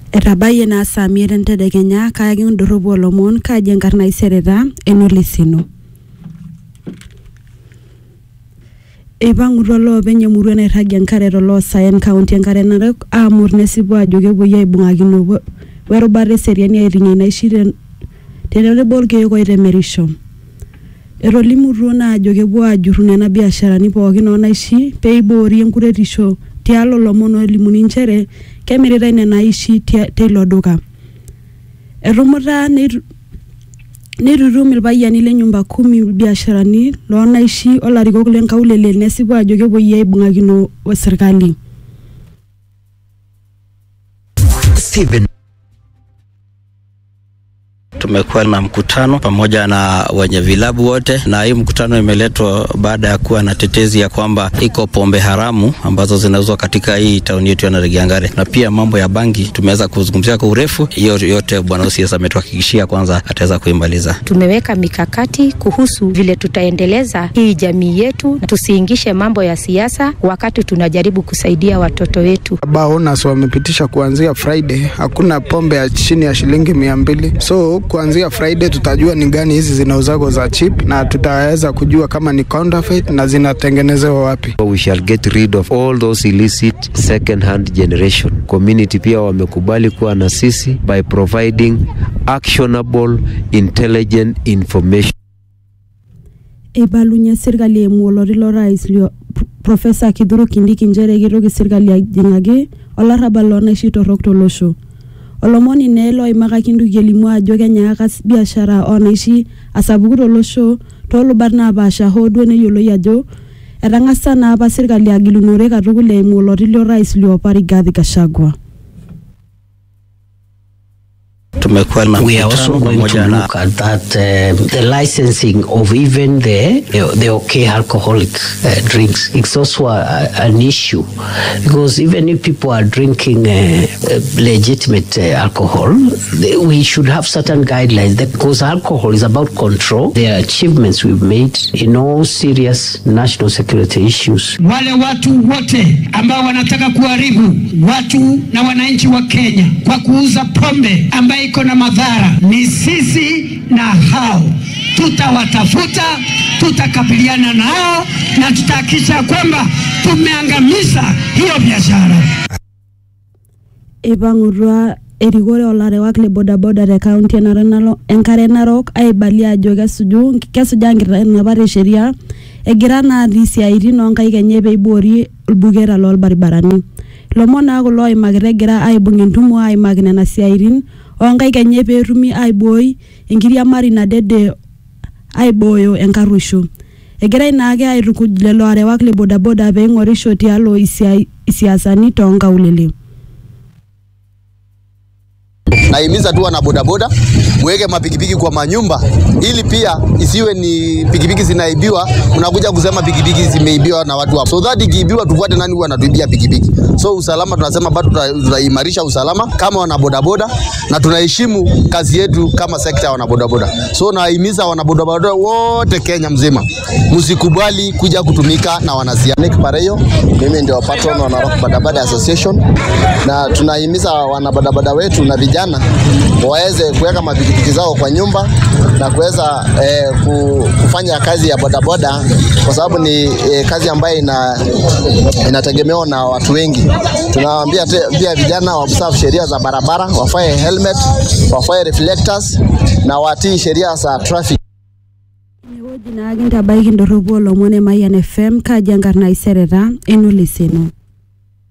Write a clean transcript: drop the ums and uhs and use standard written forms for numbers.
Etabayie naa saa 7 entedekenya kayaki ndoropu olomon kaji enkarna isereta enolisino. Eipang'utua loopeny emurua nairagie enkare toloosaen kaunti enkare Narok aamur nesipu ajo kepuoi aibung'akino werubata eseriani aiting'ie inaishi tenebo irkeek oitemerisho. Etolimutuo naa ajo kepuo aajurru nena biasharani pookin oonaishi peiboori enkuretisho tialo lomon olimuni nchere kemiritai nena aishi teilo duka. Etumuta neitutum irpayiani le nyumba 10 biasharani loonaishi olarikok lenkaulele nesipu ajo kepuoi aibung'akino serikali. Tumekuwa na mkutano pamoja na wenye vilabu wote, na hii mkutano imeletwa baada ya kuwa na tetezi ya kwamba iko pombe haramu ambazo zinauzwa katika hii tauni yetu ya Narigiangare, na pia mambo ya bangi tumeweza kuzungumzia kwa urefu. Hiyo yote bwana OCS ametuhakikishia kwanza ataweza kuimaliza. Tumeweka mikakati kuhusu vile tutaendeleza hii jamii yetu, tusiingishe mambo ya siasa wakati tunajaribu kusaidia watoto wetu. Baonas wamepitisha kuanzia Friday hakuna pombe ya chini ya shilingi 200. So kuanzia Friday tutajua ni gani hizi zinauzago za cheap na tutaweza kujua kama ni counterfeit na zinatengenezewa wapi. We shall get rid of all those illicit second hand generation. Community pia wamekubali kuwa na sisi by providing actionable intelligent information. Eibalunye serikali emolori lo rais Professor Kithure Kindiki njere kitoki serikali ajing'aki olarrabal loonaishi torrok tolosho. Olomoni nelo imakaki nduki elimu ajo kenyaaka biashara onaishi asapuku tolosho toolubat naapaasha hoo duo neyioloi ajo etang'asa naa apa serikali agilunore katukul eimu oloti lo rais liopa Rigathi Gachagua. We are also going to look at that the licensing of even the okay alcoholic drinks. It's also an issue because even if people are drinking legitimate alcohol, we should have certain guidelines because alcohol is about control. There are achievements we've made in all serious national security issues. Wale watu wote ambao wanataka kuharibu watu na wananchi wa Kenya kwa kuuza pombe ambayo iko na madhara, ni sisi na hao tutawatafuta, tutakabiliana nao na tutahakikisha kwamba tumeangamiza hiyo biashara. Eipang'utua erikore olarewak le bodaboda te kaunti enkare Narok aibalia ajo kesuja nkitanapat esheria egira naa atii siaitin oonkaik enye peiboori ilbuketa loolbaribarani. Lomon naa kulo oimakita egira aibung' entumo aimaki nena siaitin onkaik enye peetumi aibooi enkiriamari nadede aibooyo enkarruisho. Egirai naake aitukuj lelo arewak le bodaboda peing'orisho tialo isiasani toonkaulele. Naimiza tu wana bodaboda muweke mapikipiki kwa manyumba ili pia isiwe ni pikipiki zinaibiwa unakuja kusema pikipiki zimeibiwa na watu hapo. So that ikiibiwa tufuate nani huwa anatuibia pikipiki. So usalama tunasema bado tutaimarisha usalama kama wana bodaboda na tunaheshimu kazi yetu kama sekta ya wana bodaboda. So naimiza wana bodaboda wote Kenya mzima msikubali kuja kutumika na wanasiasa. Nick Pareyo, mimi ndio patron wa Narok Bodaboda Association, na tunahimiza wana bodaboda wetu na vijana waweze kuweka mapikipiki zao kwa nyumba na kuweza kufanya kazi ya bodaboda kwa sababu ni kazi ambayo inategemewa na watu wengi. Tunawaambia pia vijana waobserve sheria za barabara, wafae helmet, wafae reflectors na watii sheria za traffic. Newoji naa kintabaiki ndoropu olomon e Mayian FM kaji enkarna isereta enolisino.